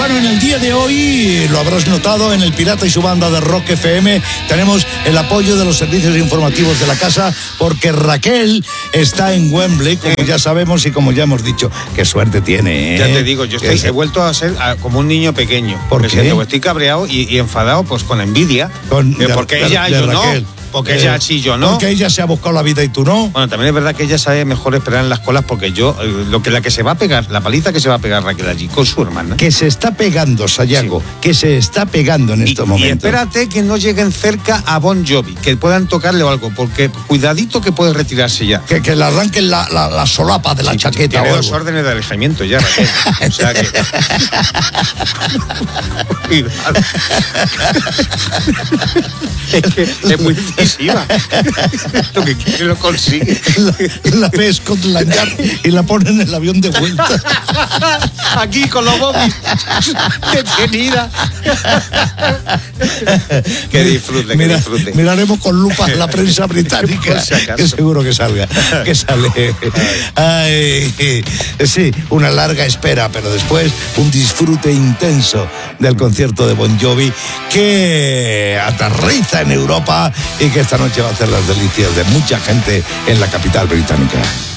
Bueno, en el día de hoy, lo habrás notado, en El Pirata y su banda de Rock FM tenemos el apoyo de los servicios informativos de la casa, porque Raquel está en Wembley, como ya sabemos y como ya hemos dicho. Qué suerte tiene, ¿eh? Ya te digo, yo he vuelto a ser como un niño pequeño. ¿Por qué? Estoy cabreado y enfadado, pues con envidia. Porque ella, yo no. Porque ella sí, yo no. Porque ella se ha buscado la vida y tú no. Bueno, también es verdad que ella sabe mejor esperar en las colas, porque yo, la que se va a pegar, la paliza que se va a pegar Raquel allí con su hermana. Que se está pegando, Sayago, sí. Que se está pegando en estos momentos. Y espérate que no lleguen cerca a Bon Jovi, que puedan tocarle o algo, porque cuidadito que puede retirarse ya. Que le arranquen la solapa de la chaqueta. Tiene 2 órdenes de alejamiento ya, Raquel. O sea que... Cuidado. Es que es muy decisiva. Lo que quiere lo consigue. La ve Scotland Yard y la pone en el avión de vuelta. Aquí con los bobis. Detenida. Que disfrute, que disfrute. Miraremos con lupa la prensa británica, que seguro que salga. Que sale. Ay, sí, una larga espera, pero después un disfrute intenso del concierto de Bon Jovi, que aterriza en Europa y que esta noche va a hacer las delicias de mucha gente en la capital británica.